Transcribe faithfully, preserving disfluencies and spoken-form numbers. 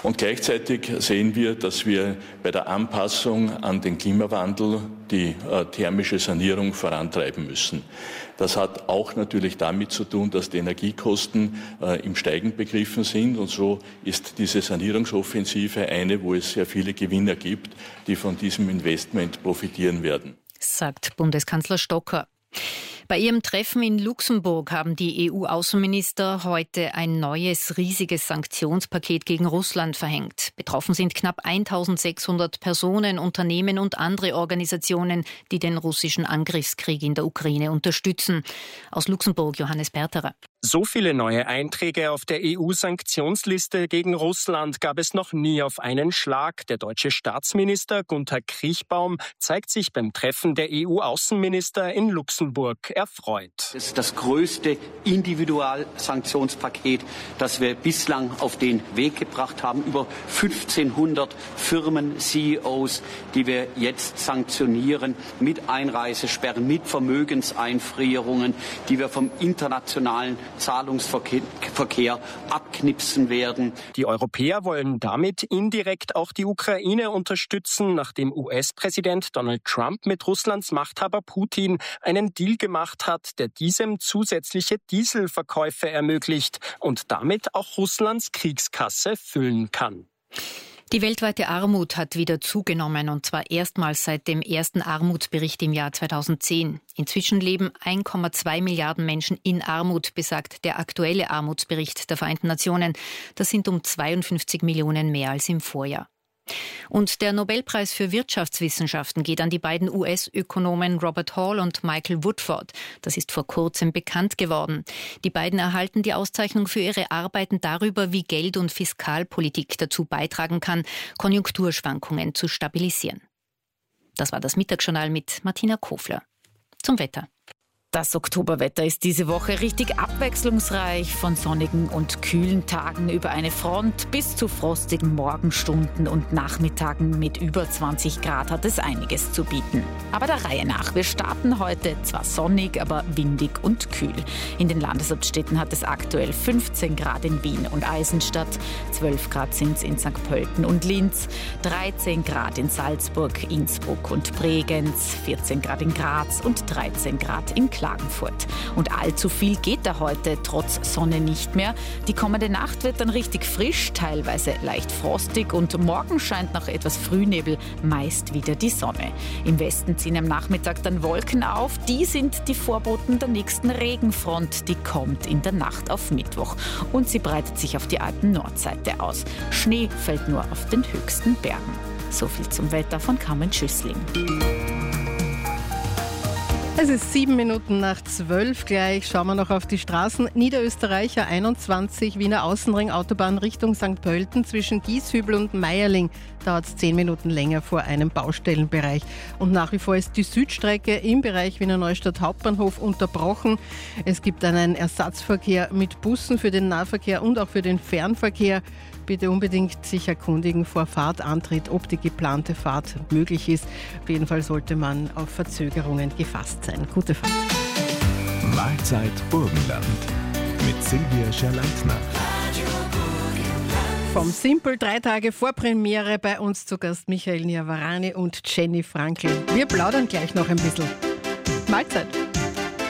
Und gleichzeitig sehen wir, dass wir bei der Anpassung an den Klimawandel die äh, thermische Sanierung vorantreiben müssen. Das hat auch natürlich damit zu tun, dass die Energiekosten äh, im Steigen begriffen sind. Und so ist diese Sanierungsoffensive eine, wo es sehr viele Gewinner gibt, die von diesem Investment profitieren werden. Sagt Bundeskanzler Stocker. Bei ihrem Treffen in Luxemburg haben die E U-Außenminister heute ein neues, riesiges Sanktionspaket gegen Russland verhängt. Betroffen sind knapp eintausendsechshundert Personen, Unternehmen und andere Organisationen, die den russischen Angriffskrieg in der Ukraine unterstützen. Aus Luxemburg Johannes Berterer. So viele neue Einträge auf der E U-Sanktionsliste gegen Russland gab es noch nie auf einen Schlag. Der deutsche Staatsminister Gunther Kriechbaum zeigt sich beim Treffen der E U-Außenminister in Luxemburg erfreut. Das ist das größte Individualsanktionspaket, das wir bislang auf den Weg gebracht haben. Über fünfzehnhundert Firmen, C E Os, die wir jetzt sanktionieren mit Einreisesperren, mit Vermögenseinfrierungen, die wir vom internationalen Zahlungsverkehr abknipsen werden. Die Europäer wollen damit indirekt auch die Ukraine unterstützen, nachdem U S-Präsident Donald Trump mit Russlands Machthaber Putin einen Deal gemacht hat, der diesem zusätzliche Dieselverkäufe ermöglicht und damit auch Russlands Kriegskasse füllen kann. Die weltweite Armut hat wieder zugenommen, und zwar erstmals seit dem ersten Armutsbericht im Jahr zweitausendzehn. Inzwischen leben eins Komma zwei Milliarden Menschen in Armut, besagt der aktuelle Armutsbericht der Vereinten Nationen. Das sind um zweiundfünfzig Millionen mehr als im Vorjahr. Und der Nobelpreis für Wirtschaftswissenschaften geht an die beiden U S-Ökonomen Robert Hall und Michael Woodford. Das ist vor kurzem bekannt geworden. Die beiden erhalten die Auszeichnung für ihre Arbeiten darüber, wie Geld- und Fiskalpolitik dazu beitragen kann, Konjunkturschwankungen zu stabilisieren. Das war das Mittagsjournal mit Martina Kofler. Zum Wetter. Das Oktoberwetter ist diese Woche richtig abwechslungsreich, von sonnigen und kühlen Tagen über eine Front bis zu frostigen Morgenstunden und Nachmittagen mit über zwanzig Grad hat es einiges zu bieten. Aber der Reihe nach, wir starten heute zwar sonnig, aber windig und kühl. In den Landeshauptstädten hat es aktuell fünfzehn Grad in Wien und Eisenstadt, zwölf Grad sind es in Sankt Pölten und Linz, dreizehn Grad in Salzburg, Innsbruck und Bregenz, vierzehn Grad in Graz und dreizehn Grad in Klagenfurt. Und allzu viel geht da heute trotz Sonne nicht mehr. Die kommende Nacht wird dann richtig frisch, teilweise leicht frostig, und morgen scheint nach etwas Frühnebel meist wieder die Sonne. Im Westen ziehen am Nachmittag dann Wolken auf. Die sind die Vorboten der nächsten Regenfront. Die kommt in der Nacht auf Mittwoch und sie breitet sich auf die Alpen-Nordseite aus. Schnee fällt nur auf den höchsten Bergen. So viel zum Wetter von Carmen Schüssling. Es ist sieben Minuten nach zwölf gleich. Schauen wir noch auf die Straßen. Niederösterreicher einundzwanzig, Wiener Außenring, Autobahn Richtung Sankt Pölten zwischen Gieshübel und Meierling. Dauert es zehn Minuten länger vor einem Baustellenbereich. Und nach wie vor ist die Südstrecke im Bereich Wiener Neustadt Hauptbahnhof unterbrochen. Es gibt einen Ersatzverkehr mit Bussen für den Nahverkehr und auch für den Fernverkehr. Bitte unbedingt sich erkundigen vor Fahrtantritt, ob die geplante Fahrt möglich ist. Auf jeden Fall sollte man auf Verzögerungen gefasst sein. Gute Fahrt. Mahlzeit Burgenland mit Silvia Scherleitner. Vom Simpel drei Tage vor Premiere bei uns zu Gast Michael Niavarani und Jenny Frankel. Wir plaudern gleich noch ein bisschen. Mahlzeit.